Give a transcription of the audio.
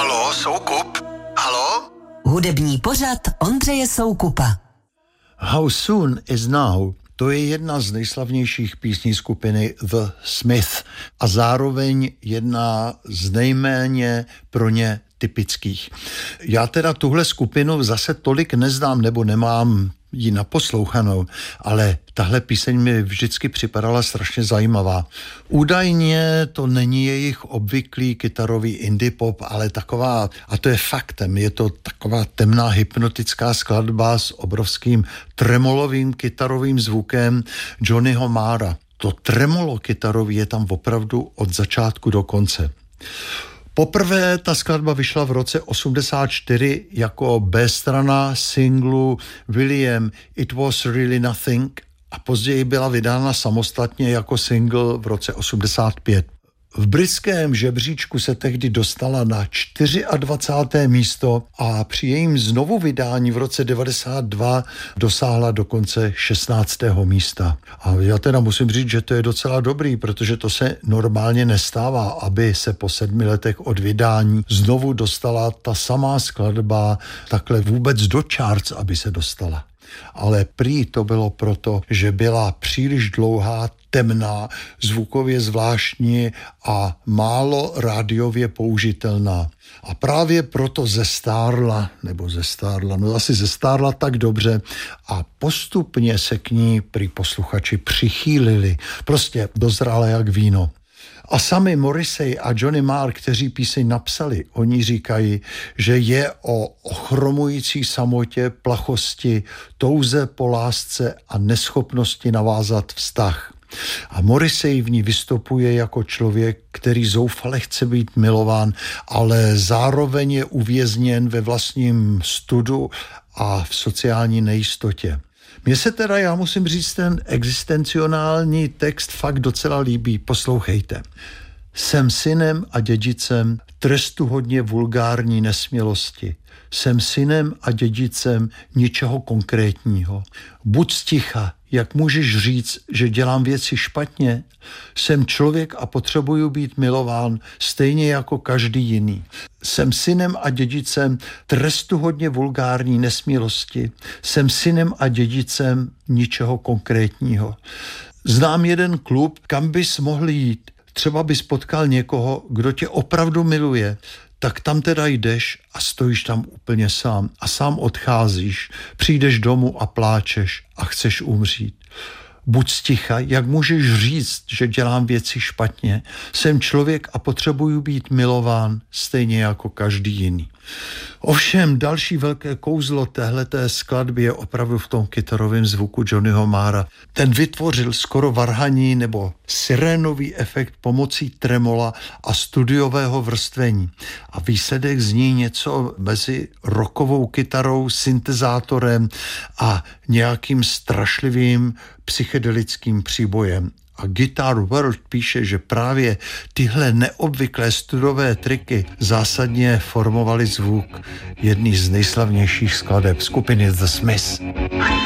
Haló, Soukup? Haló? Hudební pořad Ondřeje Soukupa. How Soon Is Now, to je jedna z nejslavnějších písní skupiny The Smiths a zároveň jedna z nejméně pro ně typických. Já teda tuhle skupinu zase tolik neznám nebo nemám ji naposlouchanou, ale tahle píseň mi vždycky připadala strašně zajímavá. Údajně to není jejich obvyklý kytarový indie pop, ale taková, a to je faktem, je to taková temná hypnotická skladba s obrovským tremolovým kytarovým zvukem Johnnyho Marra. To tremolo kytarový je tam opravdu od začátku do konce. Poprvé ta skladba vyšla v roce 1984 jako B-strana singlu William It Was Really Nothing a později byla vydána samostatně jako single v roce 1985. V britském žebříčku se tehdy dostala na 24. místo a při jejím znovu vydání v roce 1992 dosáhla dokonce 16. místa. A já teda musím říct, že to je docela dobrý, protože to se normálně nestává, aby se po 7 letech od vydání znovu dostala ta samá skladba takhle vůbec do charts, aby se dostala. Ale prý to bylo proto, že byla příliš dlouhá, temná, zvukově zvláštní a málo rádiově použitelná. A právě proto zestárla tak dobře a postupně se k ní prý posluchači přichýlili. Prostě dozrála jak víno. A sami Morrissey a Johnny Marr, kteří píseň napsali, oni říkají, že je o ochromující samotě, plachosti, touze po lásce a neschopnosti navázat vztah. A Morrissey v ní vystupuje jako člověk, který zoufale chce být milován, ale zároveň je uvězněn ve vlastním studu a v sociální nejistotě. Mně se teda, já musím říct, ten existencionální text fakt docela líbí. Poslouchejte. Jsem synem a dědicem trestuhodně vulgární nesmělosti. Jsem synem a dědicem ničeho konkrétního. Buď sticha, jak můžeš říct, že dělám věci špatně? Jsem člověk a potřebuju být milován stejně jako každý jiný. Jsem synem a dědicem trestuhodně vulgární nesmělosti. Jsem synem a dědicem ničeho konkrétního. Znám jeden klub, kam bys mohl jít. Třeba bys potkal někoho, kdo tě opravdu miluje. Tak tam teda jdeš a stojíš tam úplně sám a sám odcházíš, přijdeš domů a pláčeš a chceš umřít. Buď sticha, jak můžeš říct, že dělám věci špatně? Jsem člověk a potřebuju být milován stejně jako každý jiný. Ovšem další velké kouzlo téhleté skladby je opravdu v tom kytarovém zvuku Johnnyho Marra. Ten vytvořil skoro varhaní nebo sirénový efekt pomocí tremola a studiového vrstvení. A výsledek zní něco mezi rockovou kytarou, syntezátorem a nějakým strašlivým psychedelickým příbojem. A Guitar World píše, že právě tyhle neobvyklé studové triky zásadně formovaly zvuk jedný z nejslavnějších skladeb skupiny The Smiths.